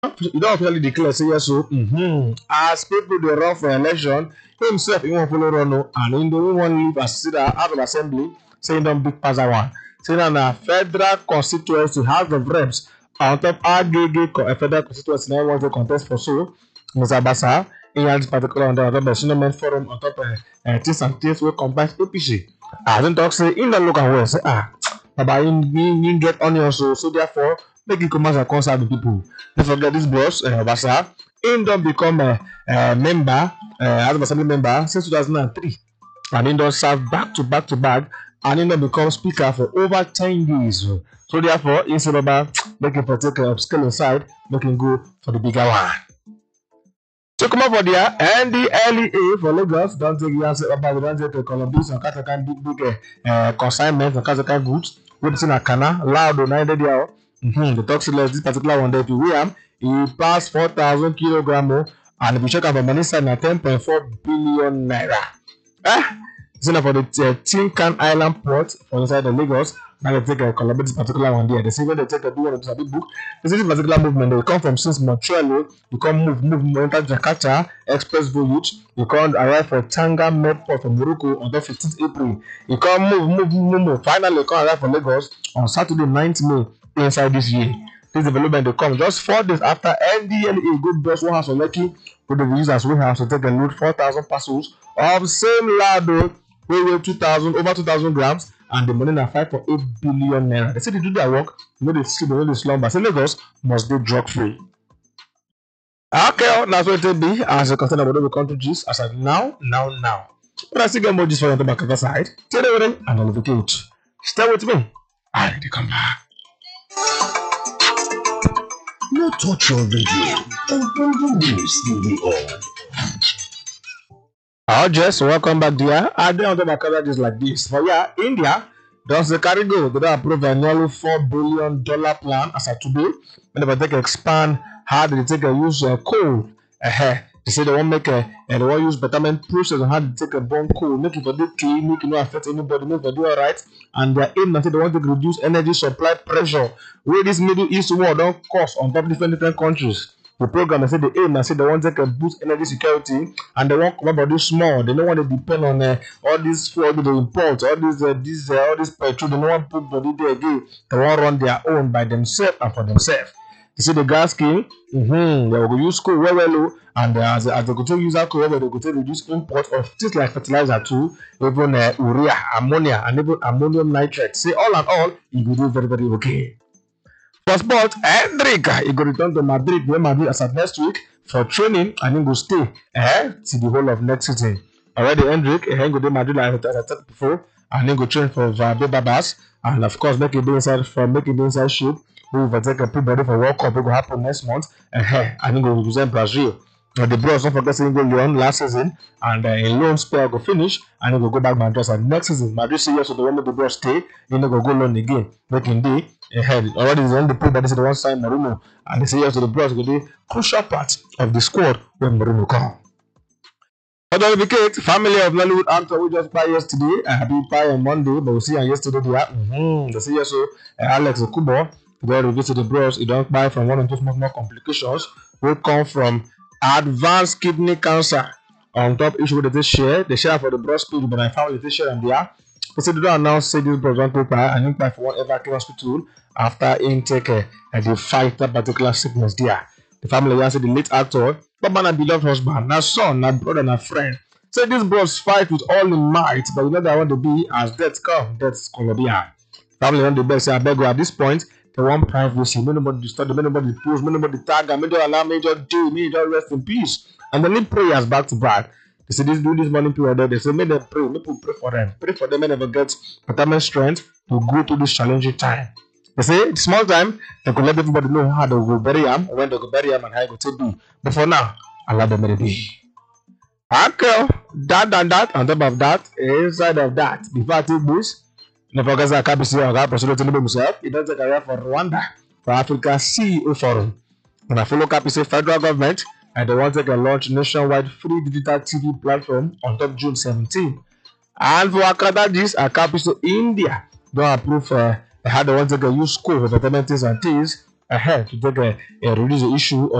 You don't officially declare say yes so as people dey run for election himself he wan follow run o and he don't wan leave as say that House of Assembly say he don big pass that one say na federal constituency House of Reps on top Agege federal constituency na he wan take contest for so Mr. Basa he had this particular on top the Sinomen forum on top things and things wey combine APC as him talk say he don look am well say baba him get onions so therefore make him come out and come serve the people. Don't forget this boss, Obasa, he don become a member, House of Assembly member since 2003. And he don serve back to back to back and he don become speaker for over 10 years. So therefore, instead of make him take upscale inside, make him go for the bigger one. So come up for there, NDLEA for Lagos, don't take your answer about the don't take Columbus and Katakan big consignment and Katakan goods. We've seen a canna, loud or 90 there. The talk say this particular one there to William, he passed 4,000 kilograms and if you check out the money side na 10.4 billion naira. So now for the Tinkan Island port for inside the Lagos, now they take a collaborate this particular one there. They say when they take a do one of the book, they say this particular movement they come from since Montreal, you come move enter Jakarta express voyage, you come arrive for Tanga Med port from Morocco on the 15th April. You come move. Finally you come arrive for Lagos on Saturday 9th May inside this year. This development will come just 4 days after NDLEA go bust one house on Lekki with the use as warehouse to take a load 4,000 parcels of same lado wey weigh over 2,000 grams and the money na 5.8 billion naira. They say they do their work, no dey sleep, no dey slumber. Say Lagos must be drug free. Okay, that's what it be as a container about the country gist as of now. But I still get more gist for you on the back of the side. Stay there with it and I'll it. Stay with me. I need to come back. No touch your radio and bring the news in the on. I'll just welcome back there. I don't want to cover this like this. But yeah, India does the carry go. They don't approve a nearly $4 billion plan as of today. When they take expand how they take a use coal. They say they won't make they won't use betterment process on how to take a burn coal, make it for the clean, make it not affect anybody, make it do all right. And their aim that they want to reduce energy supply pressure where this Middle East war don't cost on top different countries. The program, I say the aim, I say they want to boost energy security and they want come about this small. They don't want to depend on all this fuel they import, all this diesel, all this petrol. They don't want to put body there again. They want to run their own by themselves and for themselves. You see the gas scheme, they will use coal well, and as they go to use that coal, they go to reduce import of things like fertilizer too, even urea, ammonia, and even ammonium nitrate. See, all in all, it will do very, very okay. For sport, Hendrick, he go return to Madrid, where Madrid as of next week for training, and he go stay till the whole of next season. Already, Hendrick, he go to Madrid like I said before, and he go train for Babas, and of course, make it inside shape. We will take a pre-body for World Cup. It will happen next month. And he will represent Brazil. The Bros don't forget saying go Lyon last season, and in loan spell go finish, and he will go back Madrid. And next season, Madrid say yes, so they want the Bros stay. Then they go loan again. Making day ahead. Already is on the pre-body say they want sign Mourinho, and they say yes, so the Bros will be crucial part of the squad when Mourinho come. Other Vacate, family of Nollywood actor we just buy yesterday. I happy buy on Monday, but we see on yesterday there. They say yes, so Alex Okubo. They revisit the Bros. He don't buy from one of those more complications will come from advanced kidney cancer. On top issue with the share, they share for the Bros people, but I found the share and there. They said they don't announce say this Bros want to buy and you buy for one evacuation hospital after intake and they fight that particular sickness there. The family answered the late actor, but man, a beloved husband, now son, now brother, now friend. Say this Bros fight with all in might, but you know that I want to be as death come, death's gonna be hard. Family on the best say I beg you at this point. They want privacy, nobody disturb them, nobody post, nobody tag them, nobody allow me just do, me just rest in peace. And they need prayers back to back. They say do this morning period, they say make them pray, make people pray for them, may never get determined strength to go through this challenging time. They say small time, they could let everybody know how they will bury them, when they go bury them and how they go do. But for now, allow them to be. Okay, that and that, on top of that, inside of that, before I take this, no forget that KBC or President Tinubu himself, he does a career for Rwanda for Africa CEO Forum. And I follow KBC federal government and they want to launch nationwide free digital TV platform on top June 17. And for Akadajis, KBC India don't approve how they want to use school for betterment and things to take reduce the issue of